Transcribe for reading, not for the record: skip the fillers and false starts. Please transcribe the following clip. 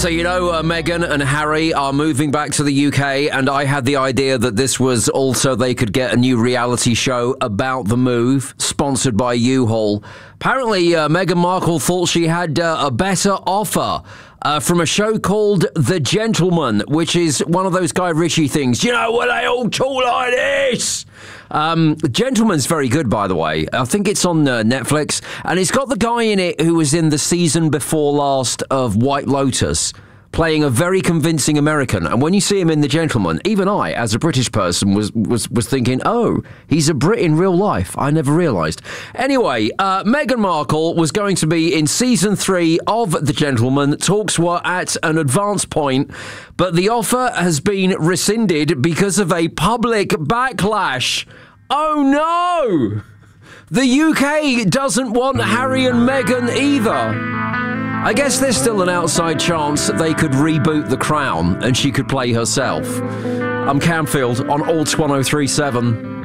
So, Meghan and Harry are moving back to the UK, and I had the idea that this was also they could get a new reality show about the move, sponsored by U-Haul. Apparently, Meghan Markle thought she had a better offer from a show called The Gentleman, which is one of those Guy Ritchie things. Where they all talk like this? The Gentleman's very good, by the way. I think it's on Netflix, and it's got the guy in it who was in the season before last of White Lotus, playing a very convincing American. And when you see him in The Gentleman, even I, as a British person, was thinking, oh, he's a Brit in real life. I never realised. Anyway, Meghan Markle was going to be in season 3 of The Gentleman. Talks were at an advanced point, but the offer has been rescinded because of a public backlash. Oh no! The UK doesn't want Harry and Meghan either. I guess there's still an outside chance that they could reboot The Crown and she could play herself. I'm Camfield on Alt 1037.